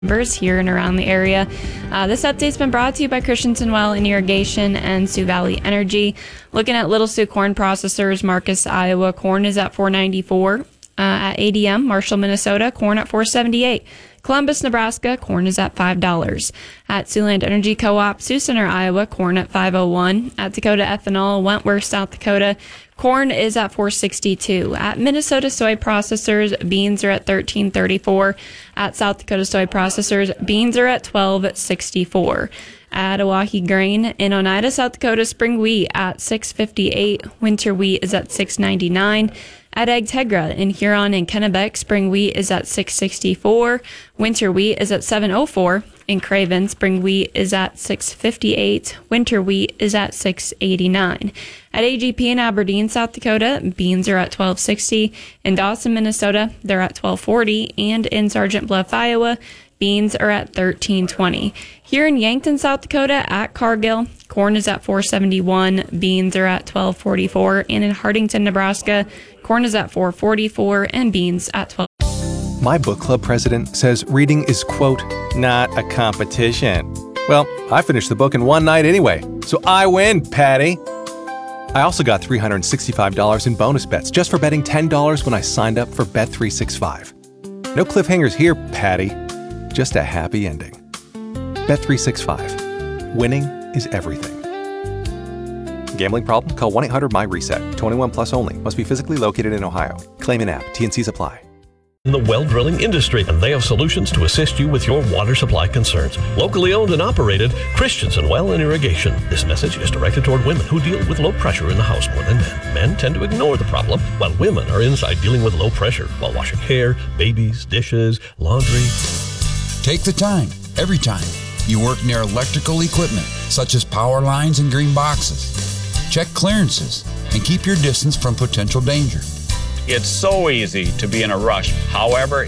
here and around the area. This update's been brought to you by Christensen Well and Irrigation and Sioux Valley Energy. Looking at Little Sioux corn processors, Marcus, Iowa, corn is at $4.94. At ADM, Marshall, Minnesota, corn at $4.78. Columbus, Nebraska, corn is at $5. At Siouxland Energy Co-op, Sioux Center, Iowa, corn at $5.01. At Dakota Ethanol, Wentworth, South Dakota, corn is at $4.62. At Minnesota Soy Processors, beans are at $13.34. At South Dakota Soy Processors, beans are at $12.64. At Oahe Grain in Oneida, South Dakota, spring wheat at $6.58. Winter wheat is at $6.99. At Agtegra in Huron and Kennebec, spring wheat is at $6.64. Winter wheat is at $7.04. In Craven, spring wheat is at $6.58. Winter wheat is at $6.89. At AGP in Aberdeen, South Dakota, beans are at $12.60. In Dawson, Minnesota, they're at $12.40. And in Sergeant Bluff, Iowa, beans are at $13.20. Here in Yankton, South Dakota, at Cargill, corn is at $4.71. Beans are at $12.44. And in Hardington, Nebraska, corn is at $4.44 and beans at $12. My book club president says reading is, quote, not a competition. Well, I finished the book in one night anyway, so I win, Patty. I also got $365 in bonus bets just for betting $10 when I signed up for Bet365. No cliffhangers here, Patty. Just a happy ending. Bet365. Winning is everything. Gambling problem? Call 1-800-MY-RESET. 21 plus only. Must be physically located in Ohio. Claim in app. T&Cs apply. In the well drilling industry, and they have solutions to assist you with your water supply concerns. Locally owned and operated, Christensen Well and Irrigation. This message is directed toward women who deal with low pressure in the house more than men. Men tend to ignore the problem, while women are inside dealing with low pressure while washing hair, babies, dishes, laundry. Take the time, every time, you work near electrical equipment, such as power lines and green boxes. Check clearances and keep your distance from potential danger. It's so easy to be in a rush. However,